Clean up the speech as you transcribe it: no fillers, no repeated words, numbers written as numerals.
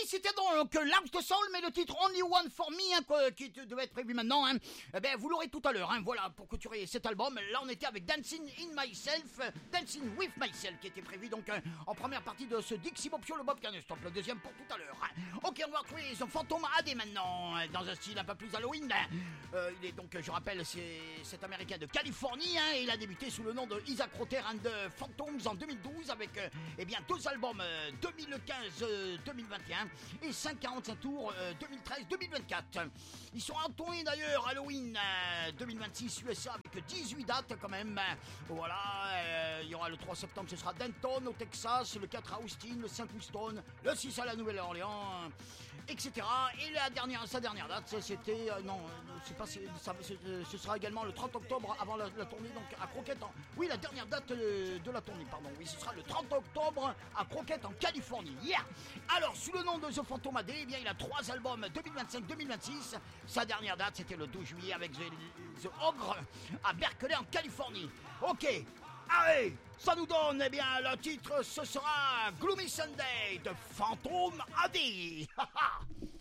c'était donc Lost Soul, mais le titre Only One For Me, hein, qui devait être prévu maintenant, hein. Eh ben, vous l'aurez tout à l'heure, hein, voilà, pour clôturer cet album. Là, on était avec Dancing With Myself, qui était prévu donc en première partie de ce Dixie Bob Show, le Bob Cannon Stop, le deuxième pour tout à l'heure. Ok, on va retrouver son Phantom AD maintenant, dans un style un peu plus Halloween. Il est donc, je rappelle, c'est cet Américain de Californie, hein, et il a débuté sous le nom de Isaac Rotter and the Phantoms en 2012 avec eh bien, 2 albums 2015-2021 et 545 tours 2013-2024. Ils sont en tournée d'ailleurs Halloween 2026 USA avec 18 dates quand même. Voilà, il y aura le 3 septembre, ce sera Denton au Texas, le 4 à Austin, le 5 Houston, le 6 à la Nouvelle-Orléans, etc. Et sa dernière date, c'était ce sera également le 30 octobre avant la tournée donc à Croquette. Oui, la dernière date de la tournée, pardon. Oui, ce sera le 30 octobre à Croquette en Californie. Yeah. Alors, sous le nom de The Phantom AD, eh bien, il a 3 albums 2025-2026. Sa dernière date, c'était le 12 juillet avec The Ogre à Berkeley en Californie. Ok, allez, ça nous donne, eh bien, le titre, ce sera Gloomy Sunday de Phantom AD.